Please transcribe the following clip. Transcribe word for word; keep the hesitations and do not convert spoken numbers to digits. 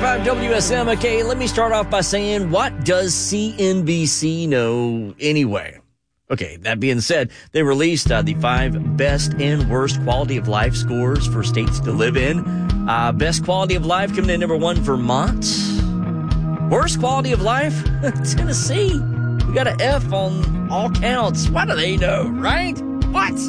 five W S M. Okay, let me start off by saying, what does C N B C know anyway? Okay, that being said, they released uh, the five best and worst quality of life scores for states to live in. Uh, best quality of life coming in number one, Vermont. Worst quality of life, Tennessee. We got an F on all counts. What do they know, right? What?